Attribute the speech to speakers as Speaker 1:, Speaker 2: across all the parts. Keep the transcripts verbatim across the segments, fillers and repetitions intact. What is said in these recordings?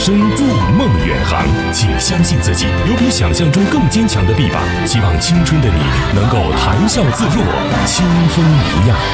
Speaker 1: 生筑梦远航，请相信自己有比想象中更坚强的臂膀。希望青春的你能够谈笑自若，清风无恙。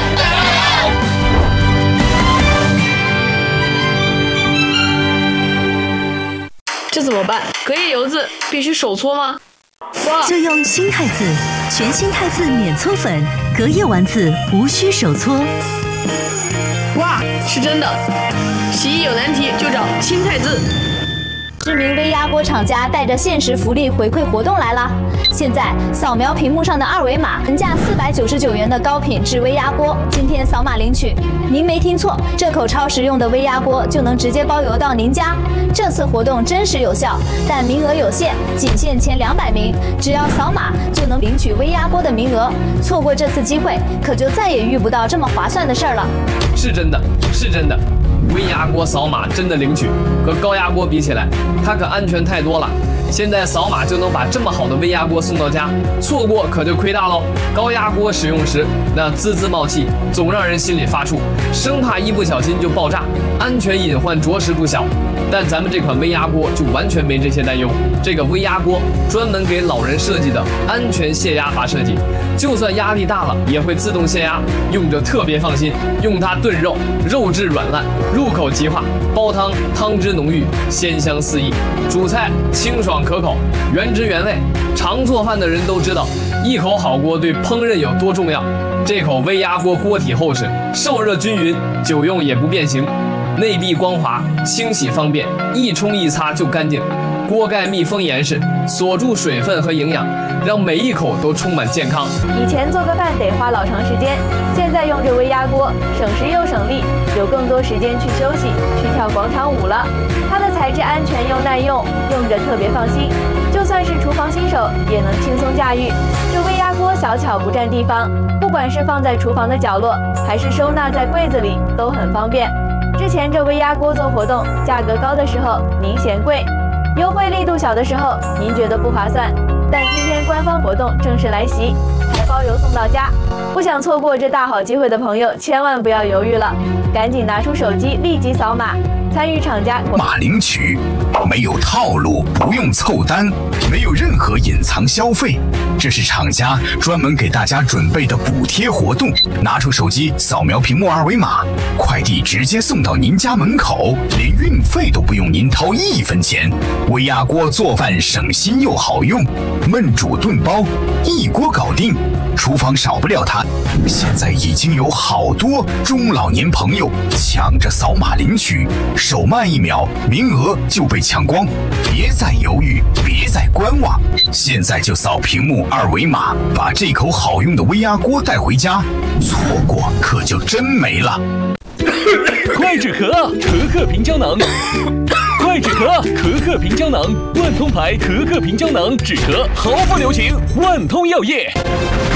Speaker 2: 这怎么办？隔夜油渍必须手搓吗？哇！
Speaker 3: 就用新汰渍，全新汰渍免搓粉，隔夜丸子无需手搓。
Speaker 2: 哇，是真的！洗衣有难题就找新汰渍。
Speaker 4: 知名微压锅厂家带着限时福利回馈活动来了！现在扫描屏幕上的二维码，原价四百九十九元的高品质微压锅，今天扫码领取。您没听错，这口超实用的微压锅就能直接包邮到您家。这次活动真实有效，但名额有限，仅限前两百名，只要扫码就能领取微压锅的名额。错过这次机会，可就再也遇不到这么划算的事儿了。
Speaker 5: 是真的，是真的。微压锅扫码真的领取，和高压锅比起来，它可安全太多了。现在扫码就能把这么好的微压锅送到家，错过可就亏大喽。高压锅使用时那滋滋冒气，总让人心里发怵，生怕一不小心就爆炸，安全隐患着实不小。但咱们这款微压锅就完全没这些担忧。这个微压锅专门给老人设计的安全泄压阀设计，就算压力大了也会自动泄压，用着特别放心。用它炖肉，肉质软烂，入口即化；煲汤，汤汁浓郁，鲜香四溢；煮菜清爽可口，原汁原味。常做饭的人都知道，一口好锅对烹饪有多重要。这口微压锅锅体厚实，受热均匀，久用也不变形。内壁光滑，清洗方便，一冲一擦就干净。锅盖密封严实，锁住水分和营养，让每一口都充满健康。
Speaker 6: 以前做个饭得花老长时间，现在用这微压锅，省时又省力，有更多时间去休息，去跳广场舞了。它的材质安全又耐用，用着特别放心，就算是厨房新手也能轻松驾驭。这微压锅小巧不占地方，不管是放在厨房的角落，还是收纳在柜子里，都很方便。之前这微压锅做活动，价格高的时候您嫌贵，优惠力度小的时候您觉得不划算，但今天官方活动正式来袭，还包邮送到家。不想错过这大好机会的朋友，千万不要犹豫了，赶紧拿出手机立即扫码，参与厂家
Speaker 7: 码领取，没有套路，不用凑单，没有任何隐藏消费，这是厂家专门给大家准备的补贴活动。拿出手机扫描屏幕二维码，快递直接送到您家门口，连运费都不用您掏一分钱。微压锅做饭省心又好用，焖煮炖煲一锅搞定，厨房少不了它。现在已经有好多中老年朋友抢着扫码领取，手慢一秒，名额就被抢光。别再犹豫，别再观望，现在就扫屏幕二维码，把这口好用的微压锅带回家，错过可就真没了。
Speaker 8: 快止咳，咳咳平胶囊。快止咳，咳咳平胶囊，万通牌咳咳平胶囊，止咳毫不留情，万通药业。